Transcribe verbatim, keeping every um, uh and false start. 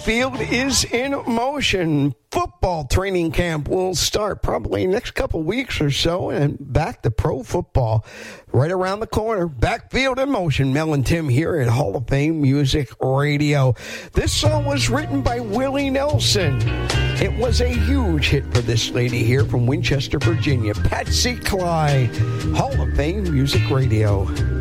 Backfield is in motion. Football training camp will start probably next couple weeks or so, and back to pro football right around the corner. Backfield in motion. Mel and Tim here at Hall of Fame Music Radio. This song was written by Willie Nelson. It was a huge hit for this lady here from Winchester, Virginia. Patsy Cline, Hall of Fame Music Radio.